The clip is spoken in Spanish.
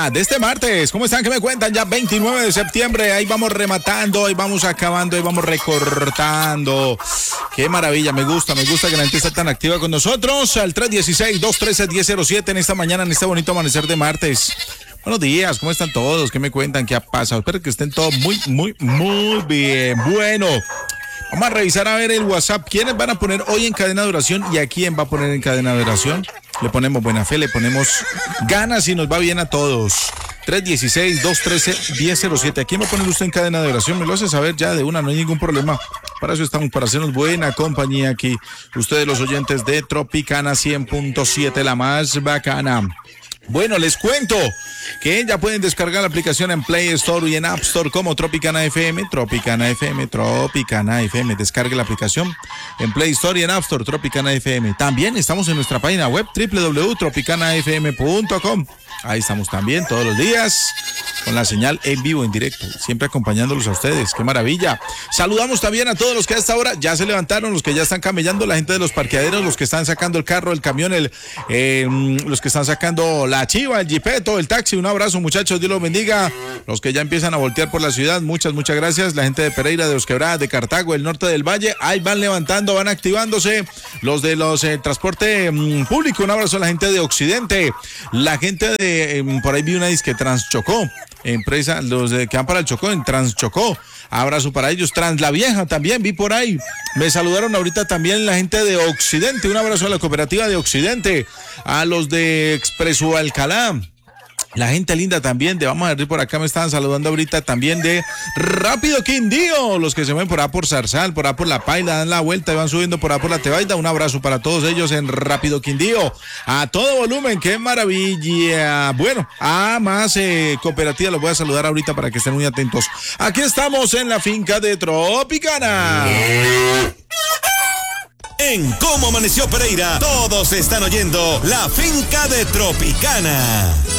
De este martes. ¿Cómo están? ¿Qué me cuentan? Ya 29 de septiembre, ahí vamos rematando, ahí vamos acabando, ahí vamos recortando. Qué maravilla, me gusta que la gente esté tan activa con nosotros. Al 316-213-1007 en esta mañana, en este bonito amanecer de martes. Buenos días, ¿cómo están todos? ¿Qué me cuentan? ¿Qué ha pasado? Espero que estén todos muy bien. Bueno, vamos a revisar a ver el WhatsApp. ¿Quiénes van a poner hoy en cadena de oración y a quién va a poner en cadena de oración? Le ponemos buena fe, le ponemos ganas y nos va bien a todos. 316-213-1007. ¿A quién va a poner usted en cadena de oración? Me lo hace saber ya de una, no hay ningún problema. Para eso estamos, para hacernos buena compañía aquí. Ustedes los oyentes de Tropicana 100.7, la más bacana. Bueno, les cuento que ya pueden descargar la aplicación en Play Store y en App Store como Tropicana FM. Descargue la aplicación en Play Store y en App Store, Tropicana FM. También estamos en nuestra página web www.tropicanafm.com. Ahí estamos también todos los días con la señal en vivo, en directo, siempre acompañándolos a ustedes. ¡Qué maravilla! Saludamos también a todos los que a esta hora ya se levantaron, los que ya están camellando, la gente de los parqueaderos, los que están sacando el carro, el camión, los que están sacando la chiva, el jipeto, el taxi. Un abrazo, muchachos, Dios los bendiga. Los que ya empiezan a voltear por la ciudad, muchas gracias. La gente de Pereira, de Los Quebradas, de Cartago, el norte del Valle, ahí van levantando, van activándose. Los de los transporte público, un abrazo a la gente de Occidente. La gente de, por ahí vi una disque Transchocó, empresa, los de que van para el Chocó, en Transchocó. Abrazo para ellos. Trans La Vieja también vi por ahí. Me saludaron ahorita también la gente de Occidente. Un abrazo a la cooperativa de Occidente. A los de Expreso Alcalá. La gente linda también de Vamos a ver por acá me estaban saludando ahorita también de Rápido Quindío, los que se ven por ahí por Zarzal, por ahí por La Paila, dan la vuelta y van subiendo por ahí por La Tebaida. Un abrazo para todos ellos en Rápido Quindío, a todo volumen, qué maravilla. Bueno, a más cooperativa los voy a saludar ahorita para que estén muy atentos. Aquí estamos en la finca de Tropicana. En Cómo Amaneció Pereira, todos están oyendo la finca de Tropicana.